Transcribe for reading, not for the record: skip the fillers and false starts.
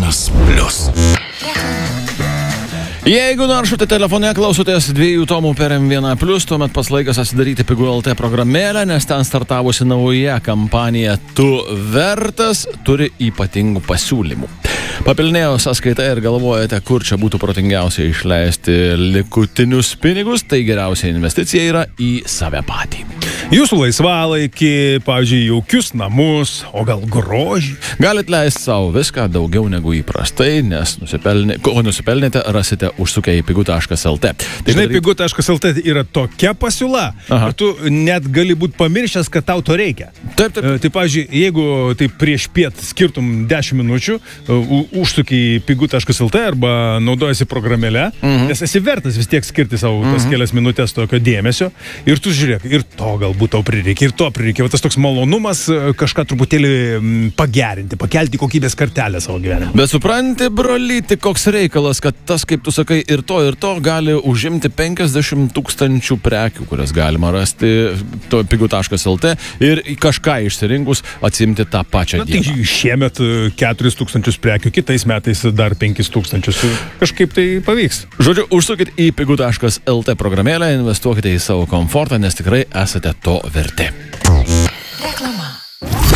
M1+. Jeigu naršote telefone, klausotės 2 tomų per M1+, tuomet pats laikas atsidaryti Pigų LT programėlę, nes ten startavusi nauja kampanija Tu vertas turi ypatingų pasiūlymų. Papilnėjo sąskaitą ir galvojate, kur čia būtų protingiausia išleisti likutinius pinigus, tai geriausia investicija yra į save patį. Jūsų laisvalaikį, pavyzdžiui, jaukius namus, o gal grožį. Galit leisti savo viską daugiau negu įprastai, nes ko nusipelnėte, rasite užsukę į pigu.lt. Žinai, pigu.lt yra tokia pasiūla, kad tu net gali būti pamiršęs, kad tau to reikia. Taip. Tai, pavyzdžiui, jeigu tai prieš piet skirtum 10 minučių, užsuki į pigu.lt arba naudojasi programėlę, nes esi vertas vis tiek skirti savo tas kelias minutės tokio dėmesio, ir tu žiūrėk, ir to galbūt tau prireikia, ir to prireikia. Va tas toks malonumas kažką truputėlį pagerinti, pakelti kokybės kartelę savo gyvenimą. Bet supranti, brolyti, koks reikalas, kad tas, kaip tu sakai, ir to gali užimti 50 000 prekių, kurias galima rasti pigu.lt ir kažką išsirinkus atsimti tą pačią dieną. Tai šiemet 4 000 prekių, kitais metais dar 5 000. Kažkaip tai pavyks. Žodžiu, užsukit į pigu.lt programėlę, investuokite į savo komfortą, nes tikrai esate to verti. Reklama.